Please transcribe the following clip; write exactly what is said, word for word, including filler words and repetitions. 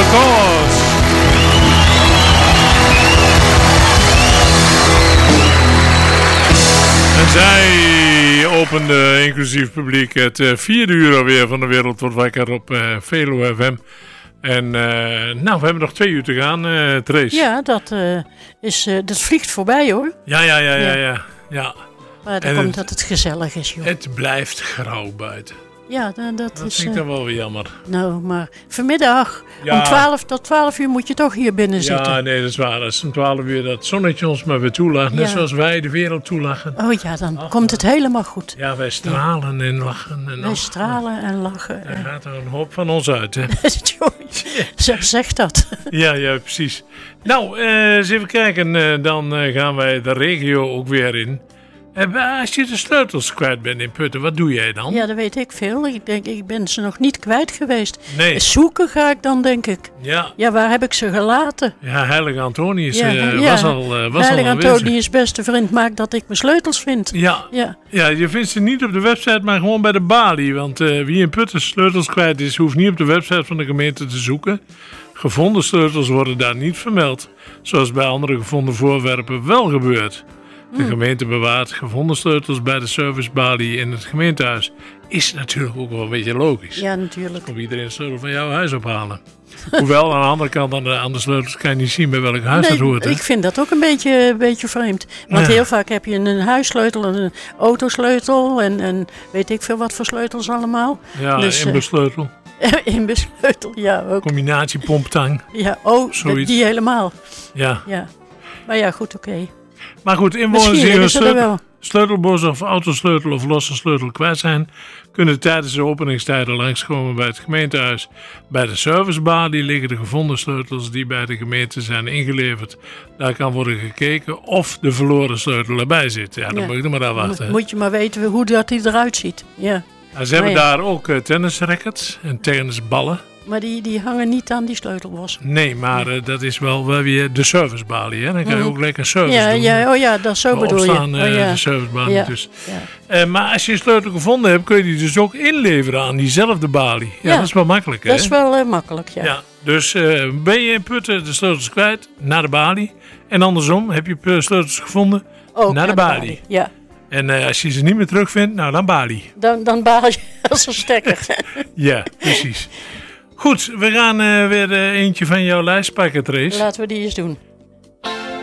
Cause. En zij opende inclusief publiek het uh, vierde uur alweer van de Wereld Wordt Wakker op uh, Veluwe F M. En uh, nou, we hebben nog twee uur te gaan, uh, Trace. Ja, dat, uh, is, uh, dat vliegt voorbij hoor. Ja, ja, ja, ja, ja. ja. Maar dat en komt het, dat het gezellig is, joh. Het blijft grauw buiten. Ja, dat, dat, dat is... vind ik uh, dan wel weer jammer. Nou, maar vanmiddag ja. om twaalf tot twaalf uur moet je toch hier binnen zitten. Ja, nee, dat is waar. Als om twaalf uur dat zonnetje ons maar weer toelacht. Net ja. zoals wij de wereld toelachen. Oh ja, dan Ach, komt het helemaal goed. Ja, wij stralen ja. en lachen. En wij stralen en lachen. Er gaat er een hoop van ons uit, hè? Zo zegt dat. Ja, ja, precies. Nou, uh, eens even kijken. Uh, dan uh, gaan wij de regio ook weer in. Uh, als je de sleutels kwijt bent in Putten, wat doe jij dan? Ja, dat weet ik veel. Ik denk, ik ben ze nog niet kwijt geweest. Nee. Zoeken ga ik dan, denk ik. Ja. Ja, waar heb ik ze gelaten? Ja, Heilige Antonius uh, ja, ja. was al uh, was Heilige al Antonius beste vriend maakt dat ik mijn sleutels vind. Ja. Ja. ja, je vindt ze niet op de website, maar gewoon bij de balie. Want uh, wie in Putten sleutels kwijt is, hoeft niet op de website van de gemeente te zoeken. Gevonden sleutels worden daar niet vermeld. Zoals bij andere gevonden voorwerpen wel gebeurt. De gemeente bewaart gevonden sleutels bij de servicebalie in het gemeentehuis. Is natuurlijk ook wel een beetje logisch. Ja, natuurlijk. Of iedereen de sleutel van jouw huis ophalen. Hoewel, aan de andere kant, aan de, aan de sleutels kan je niet zien bij welk huis nee, dat hoort. Hè? Ik vind dat ook een beetje, een beetje vreemd. Want ja. heel vaak heb je een huissleutel, een autosleutel en, en weet ik veel wat voor sleutels allemaal. Ja, dus, inbussleutel. Uh, inbussleutel, ja ook. Combinatie pomptang. Ja, oh, zoiets. Die helemaal. Ja. ja. Maar ja, goed, oké. Okay. Maar goed, inwoners die een sleutel, sleutelbos of autosleutel of losse sleutel kwijt zijn, kunnen tijdens de openingstijden langskomen bij het gemeentehuis. Bij de servicebalie liggen de gevonden sleutels die bij de gemeente zijn ingeleverd. Daar kan worden gekeken of de verloren sleutel erbij zit. Ja, dan ja. moet je er maar aan wachten. Moet, moet je maar weten hoe dat die eruit ziet. Ja. Ja, ze hebben ja. daar ook uh, tennisrackets en tennisballen. Maar die, die hangen niet aan die sleutelbos. Nee, maar uh, dat is wel weer de servicebalie. Hè? Dan kan je ook lekker service ja, doen. Ja, oh ja, dat zo bedoel opstaan, je. Uh, oh, ja. de servicebalie ja. dus. Ja. Uh, maar als je een sleutel gevonden hebt, kun je die dus ook inleveren aan diezelfde balie. Ja, ja. dat is wel makkelijk. Dat hè? is wel uh, makkelijk, ja. ja. Dus uh, ben je in Putten de sleutels kwijt, naar de balie. En andersom, heb je sleutels gevonden, ook naar de naar balie. De balie. Ja. En uh, als je ze niet meer terugvindt, nou dan balie. Dan, dan baal je als een stekker. Ja, precies. Goed, we gaan uh, weer uh, eentje van jouw lijst pakken, Trace. Laten we die eens doen.